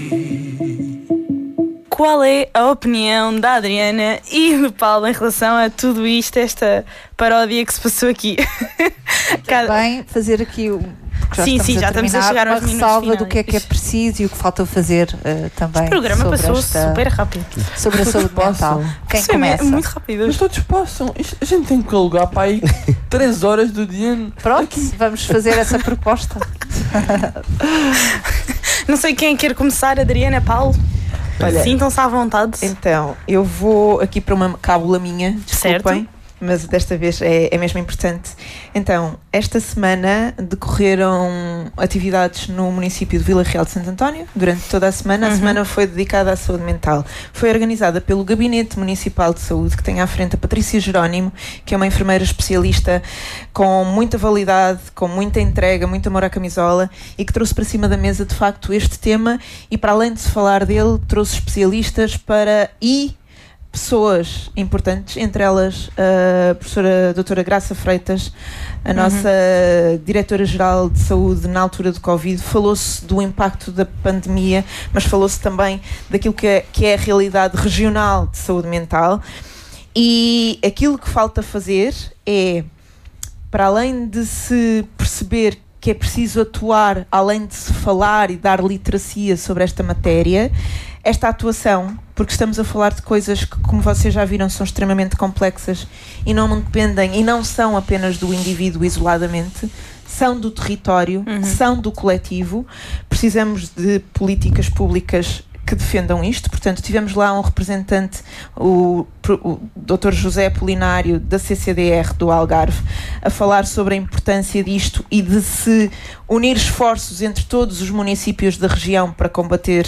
Qual é a opinião da Adriana e do Paulo em relação a tudo isto, esta paródia que se passou aqui? Também fazer aqui já estamos a chegar aos minutos ressalva do que é preciso e o que falta fazer também. O programa passou super rápido. Sobre a saúde mental. Quem começa? É muito rápido. Mas todos passam. A gente tem que alugar para aí 3 horas do dia. Pronto, vamos fazer essa proposta. Não sei quem quer começar, Adriana, Paulo. Olha, sintam-se à vontade. Então, eu vou aqui para uma cábula minha, desculpem, mas desta vez é mesmo importante. Então, esta semana decorreram atividades no município de Vila Real de Santo António, durante toda a semana. A semana foi dedicada à saúde mental. Foi organizada pelo Gabinete Municipal de Saúde, que tem à frente a Patrícia Jerónimo, que é uma enfermeira especialista com muita validade, com muita entrega, muito amor à camisola, e que trouxe para cima da mesa, de facto, este tema, e para além de se falar dele, trouxe especialistas e pessoas importantes, entre elas a professora doutora Graça Freitas, a nossa diretora-geral de saúde na altura do Covid. Falou-se do impacto da pandemia, mas falou-se também daquilo que é a realidade regional de saúde mental. E aquilo que falta fazer é, para além de se perceber que é preciso atuar, além de se falar e dar literacia sobre esta matéria, esta atuação, porque estamos a falar de coisas que, como vocês já viram, são extremamente complexas e não dependem e não são apenas do indivíduo isoladamente, são do território, são do coletivo. Precisamos de políticas públicas que defendam isto. Portanto, tivemos lá um representante, o Dr. José Apolinário, da CCDR do Algarve, a falar sobre a importância disto e de se unir esforços entre todos os municípios da região para combater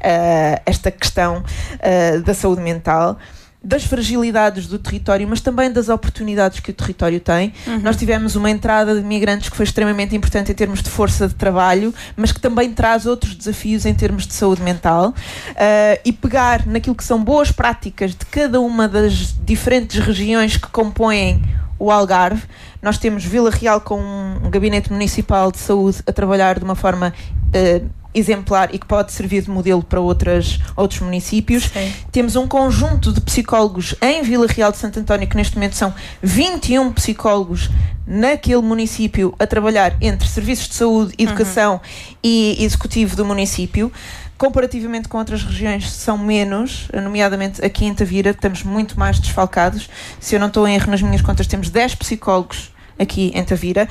esta questão da saúde mental, das fragilidades do território, mas também das oportunidades que o território tem. Nós tivemos uma entrada de migrantes que foi extremamente importante em termos de força de trabalho, mas que também traz outros desafios em termos de saúde mental, e pegar naquilo que são boas práticas de cada uma das diferentes regiões que compõem o Algarve. Nós temos Vila Real com um gabinete municipal de saúde a trabalhar de uma forma exemplar e que pode servir de modelo para outros municípios. Sim. Temos um conjunto de psicólogos em Vila Real de Santo António, que neste momento são 21 psicólogos naquele município a trabalhar entre serviços de saúde, educação e executivo do município. Comparativamente com outras regiões são menos, nomeadamente aqui em Tavira estamos muito mais desfalcados. Se eu não estou em erro nas minhas contas, temos 10 psicólogos aqui em Tavira.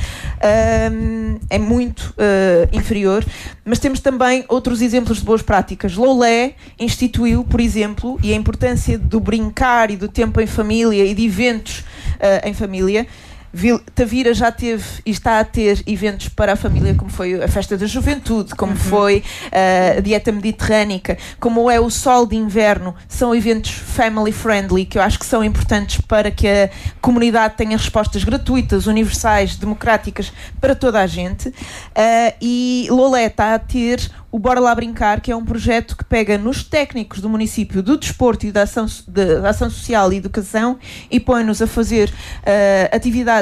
É muito inferior, mas temos também outros exemplos de boas práticas. Loulé instituiu, por exemplo, e a importância do brincar e do tempo em família e de eventos em família. Tavira já teve e está a ter eventos para a família, como foi a Festa da Juventude, como foi a Dieta Mediterrânica, como é o Sol de Inverno. São eventos family friendly que eu acho que são importantes para que a comunidade tenha respostas gratuitas, universais, democráticas para toda a gente. E Lolé está a ter o Bora Lá Brincar, que é um projeto que pega nos técnicos do município do desporto e da ação social e educação e põe-nos a fazer atividades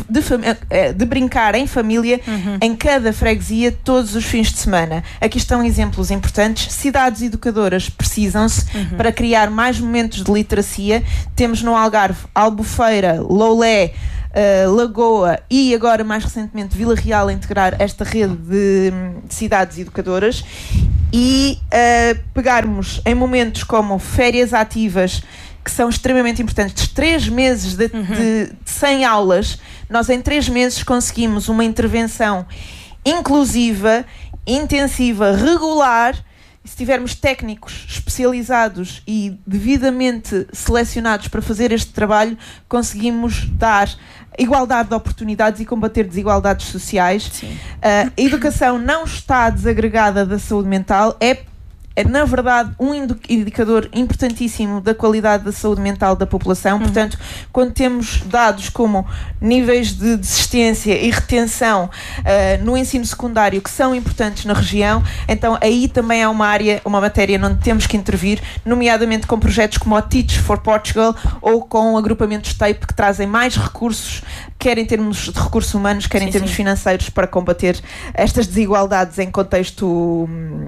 de brincar em família em cada freguesia todos os fins de semana. Aqui estão exemplos importantes. Cidades educadoras precisam-se para criar mais momentos de literacia. Temos no Algarve Albufeira, Loulé, Lagoa e agora mais recentemente Vila Real a integrar esta rede de cidades educadoras e pegarmos em momentos como férias ativas, que são extremamente importantes, 3 meses de 100 aulas. Nós em 3 meses conseguimos uma intervenção inclusiva, intensiva, regular. Se tivermos técnicos especializados e devidamente selecionados para fazer este trabalho, conseguimos dar igualdade de oportunidades e combater desigualdades sociais. A educação não está desagregada da saúde mental, é na verdade um indicador importantíssimo da qualidade da saúde mental da população. Portanto, quando temos dados como níveis de desistência e retenção no ensino secundário que são importantes na região, então aí também é uma matéria onde temos que intervir, nomeadamente com projetos como o Teach for Portugal ou com agrupamentos TAPE que trazem mais recursos, quer em termos de recursos humanos, quer em termos financeiros, para combater estas desigualdades em contexto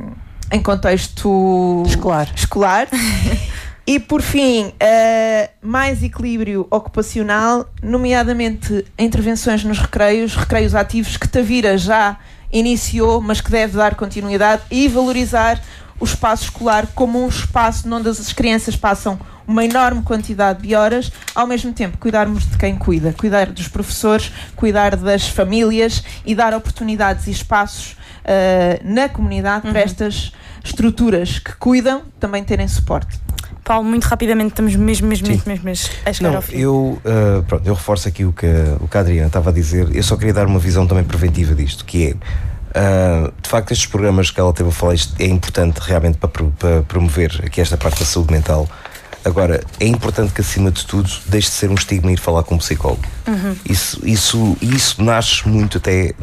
em contexto escolar. E por fim, mais equilíbrio ocupacional, nomeadamente intervenções nos recreios ativos que Tavira já iniciou, mas que deve dar continuidade, e valorizar o espaço escolar como um espaço onde as crianças passam uma enorme quantidade de horas, ao mesmo tempo cuidarmos de quem cuida, cuidar dos professores, cuidar das famílias e dar oportunidades e espaços na comunidade para estas estruturas que cuidam também terem suporte. Paulo, muito rapidamente, estamos mesmo a chegar ao fim. Eu reforço aqui o que a Adriana estava a dizer. Eu só queria dar uma visão também preventiva disto, que é, de facto, estes programas que ela teve a falar, isto é importante realmente para promover aqui esta parte da saúde mental. Agora, é importante que, acima de tudo, deixe de ser um estigma ir falar com um psicólogo. Isso nasce muito até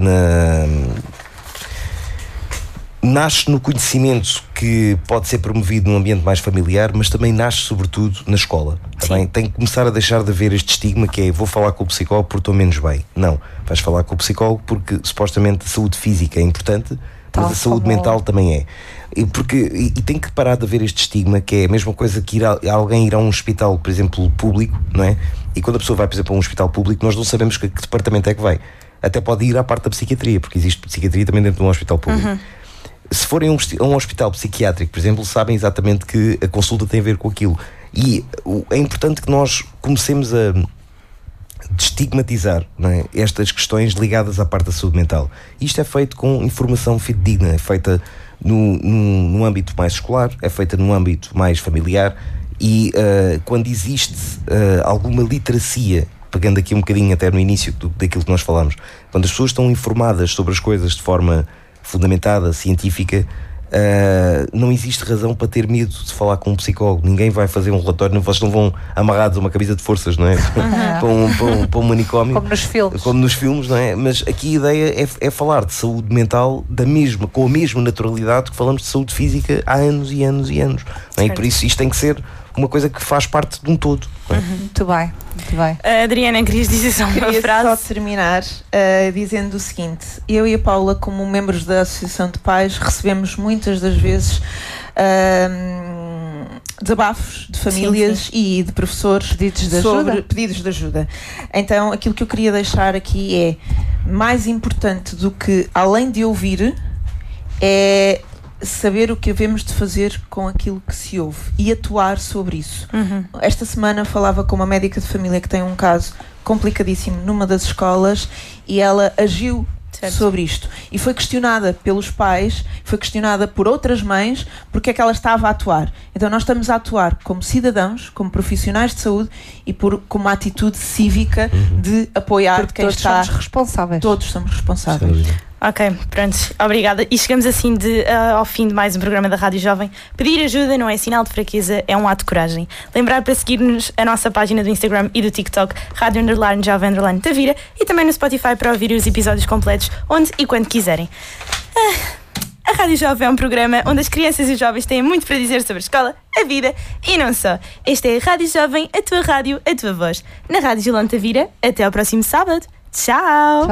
nasce no conhecimento que pode ser promovido num ambiente mais familiar, mas também nasce sobretudo na escola. Também tem que começar a deixar de haver este estigma que é: vou falar com o psicólogo porque estou menos bem. Não, vais falar com o psicólogo porque supostamente a saúde física é importante, mas a saúde mental também é. E tem que parar de haver este estigma, que é a mesma coisa que alguém ir a um hospital, por exemplo, público, não é? E quando a pessoa vai, por exemplo, a um hospital público, nós não sabemos que departamento é que vai. Até pode ir à parte da psiquiatria, porque existe psiquiatria também dentro de um hospital público. Se forem a um hospital psiquiátrico, por exemplo, sabem exatamente que a consulta tem a ver com aquilo. E é importante que nós comecemos a destigmatizar, não é, estas questões ligadas à parte da saúde mental. Isto é feito com informação fidedigna, é feita no âmbito mais escolar, é feita no âmbito mais familiar, e quando existe alguma literacia, pegando aqui um bocadinho até no início daquilo que nós falamos, quando as pessoas estão informadas sobre as coisas de forma fundamentada, científica, não existe razão para ter medo de falar com um psicólogo. Ninguém vai fazer um relatório, vocês não vão amarrados a uma camisa de forças, não é? para um manicômio, como nos filmes, não é? Mas aqui a ideia é falar de saúde mental com a mesma naturalidade que falamos de saúde física há anos e anos e anos, não é? E por isso isto tem que ser uma coisa que faz parte de um todo. Muito bem. Adriana, querias dizer só uma frase? Só terminar dizendo o seguinte: eu e a Paula, como membros da Associação de Pais, recebemos muitas das vezes desabafos de famílias e de professores sobre pedidos de ajuda. Então, aquilo que eu queria deixar aqui é: mais importante do que, além de ouvir, é saber o que havemos de fazer com aquilo que se ouve e atuar sobre isso. Esta semana falava com uma médica de família que tem um caso complicadíssimo numa das escolas, e ela agiu sobre isto e foi questionada pelos pais, foi questionada por outras mães porque é que ela estava a atuar. Então nós estamos a atuar como cidadãos, como profissionais de saúde e com uma atitude cívica de apoiar quem está. Todos somos responsáveis. Ok, pronto, obrigada. E chegamos assim ao fim de mais um programa da Rádio Jovem. Pedir ajuda não é sinal de fraqueza, é um ato de coragem. Lembrar para seguir-nos a nossa página do Instagram e do TikTok, Rádio_Jovem_Tavira, e também no Spotify para ouvir os episódios completos onde e quando quiserem. A Rádio Jovem é um programa onde as crianças e os jovens têm muito para dizer sobre a escola, a vida e não só. Esta é a Rádio Jovem, a tua rádio, a tua voz. Na Rádio Jolão Tavira, até ao próximo sábado. Tchau!